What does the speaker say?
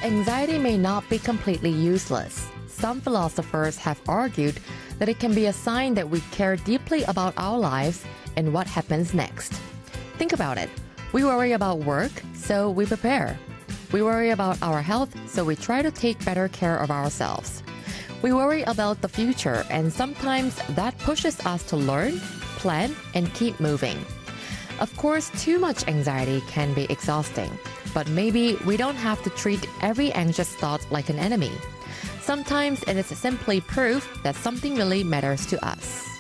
anxiety may not be completely useless. Some philosophers have argued that it can be a sign that we care deeply about our lives and what happens next. Think about it. We worry about work, so we prepare. We worry about our health, so we try to take better care of ourselves. We worry about the future, and sometimes that pushes us to learn, plan, and keep moving. Of course, too much anxiety can be exhausting, but maybe we don't have to treat every anxious thought like an enemy. Sometimes it is simply proof that something really matters to us.